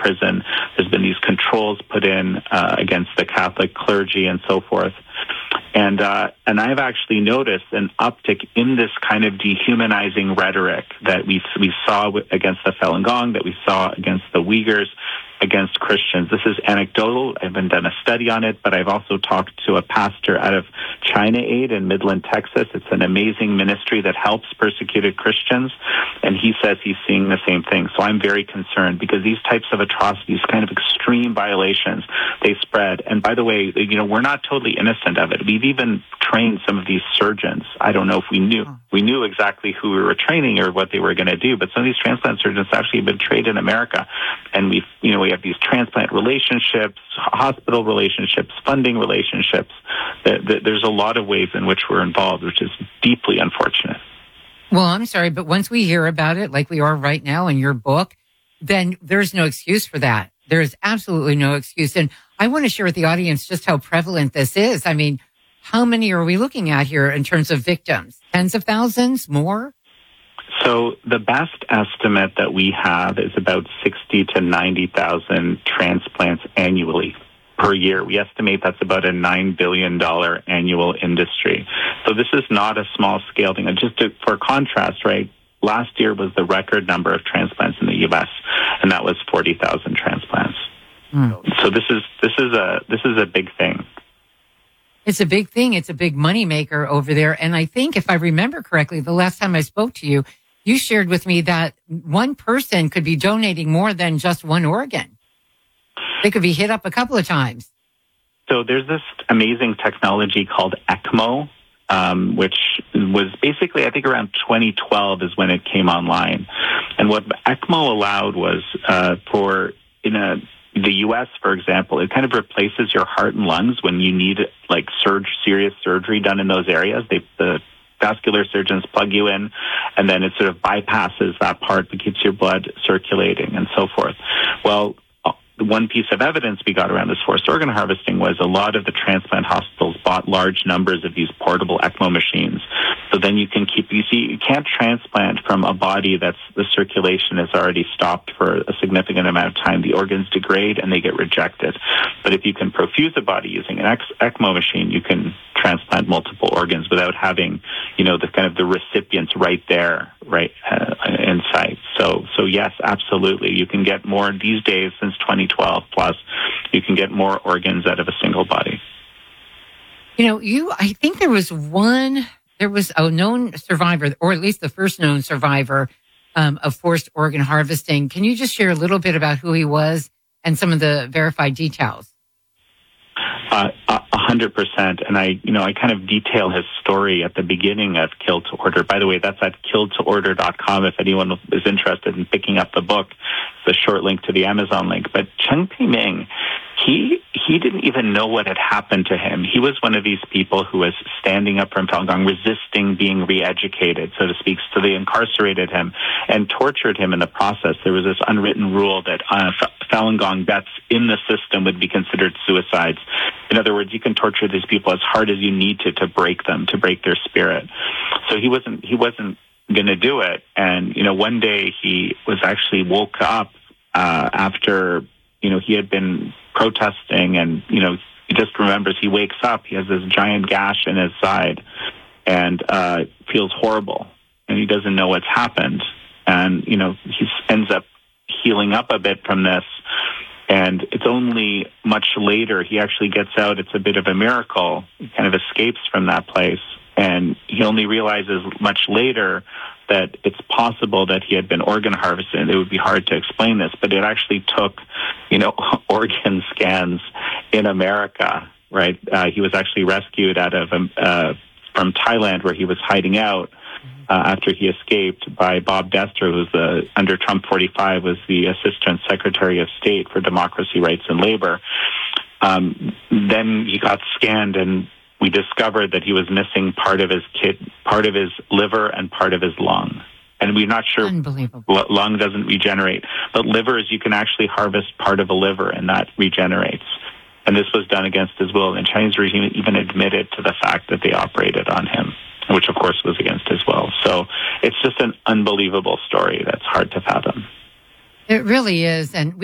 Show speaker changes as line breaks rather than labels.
prison. There's been these controls put in against the Catholic clergy and so forth. And I've actually noticed an uptick in this kind of dehumanizing rhetoric that we saw against the Falun Gong, that we saw against the Uyghurs, against Christians. This is anecdotal. I haven't done a study on it, but I've also talked to a pastor out of China Aid in Midland, Texas. It's an amazing ministry that helps persecuted Christians, and he says he's seeing the same thing. So I'm very concerned because these types of atrocities, kind of extreme violations, they spread. And by the way, we're not totally innocent of it. We've even trained some of these surgeons. I don't know if we knew exactly who we were training or what they were going to do, but some of these transplant surgeons actually have been trained in America, and we have these transplant relationships, hospital relationships, funding relationships. There's a lot of ways in which we're involved, which is deeply unfortunate.
Well, I'm sorry, but once we hear about it, like we are right now in your book, then there's no excuse for that. There's absolutely no excuse. And I want to share with the audience just how prevalent this is. I mean, how many are we looking at here in terms of victims? Tens of thousands? More?
So the best estimate that we have is about 60 to 90,000 transplants annually per year. We estimate that's about a $9 billion annual industry. So this is not a small scale thing. And for contrast, right, last year was the record number of transplants in the U.S., and that was 40,000 transplants. So this is a big thing.
It's a big thing. It's a big moneymaker over there. And I think, if I remember correctly, the last time I spoke to you, you shared with me that one person could be donating more than just one organ. They could be hit up a couple of times.
So there's this amazing technology called ECMO, which was basically, I think around 2012 is when it came online. And what ECMO allowed was the U.S., for example, it kind of replaces your heart and lungs when you need serious surgery done in those areas. The vascular surgeons plug you in, and then it sort of bypasses that part but keeps your blood circulating and so forth. Well, one piece of evidence we got around this forced organ harvesting was a lot of the transplant hospitals bought large numbers of these portable ECMO machines. So then you can't transplant from a body that's the circulation is already stopped for a significant amount of time. The organs degrade and they get rejected. But if you can perfuse a body using an ECMO machine, you can transplant multiple organs without having, the recipients right there, in sight. So yes, absolutely. You can get more these days since 2012 plus. You can get more organs out of a single body.
I think there was a known survivor, or at least the first known survivor of forced organ harvesting. Can you just share a little bit about who he was and some of the verified details?
100%. And I kind of detail his story at the beginning of Kill to Order. By the way, that's at killtoorder.com if anyone is interested in picking up the book. It's a short link to the Amazon link. But Cheng Pei-Ming, he didn't even know what had happened to him. He was one of these people who was standing up from Falun Gong, resisting being re-educated, so to speak. So they incarcerated him and tortured him in the process. There was this unwritten rule that Falun Gong deaths in the system would be considered suicides. In other words, you can torture these people as hard as you need to break them, to break their spirit. So he wasn't going to do it. And, one day he was actually woke up after, he had been protesting, and, he just remembers he wakes up, he has this giant gash in his side and feels horrible, and he doesn't know what's happened. And, he ends up healing up a bit from this. And it's only much later he actually gets out. It's a bit of a miracle. He kind of escapes from that place. And he only realizes much later that it's possible that he had been organ harvested. It would be hard to explain this, but it actually took, organ scans in America, right? He was actually rescued out of from Thailand, where he was hiding out after he escaped, by Bob Dester, who's under Trump 45 was the Assistant Secretary of State for Democracy, Rights, and Labor. Then he got scanned, and we discovered that he was missing part of his liver and part of his lung. And we're not sure.
Unbelievable.
Lung doesn't regenerate, but livers, you can actually harvest part of a liver, and that regenerates. And this was done against his will. And the Chinese regime even admitted to the fact that they operated on him, which of course was against his will. So it's just an unbelievable story that's hard to fathom.
It really is. And